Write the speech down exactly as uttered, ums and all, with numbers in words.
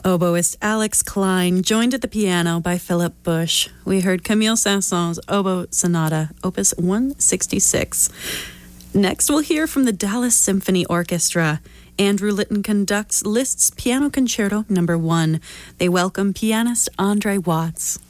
Oboist Alex Klein, joined at the piano by Philip Bush. We heard Camille Saint-Saëns' Oboe Sonata, Opus one sixty-six. Next, we'll hear from the Dallas Symphony Orchestra. Andrew Litton conducts Liszt's Piano Concerto Number One. They welcome pianist Andre Watts.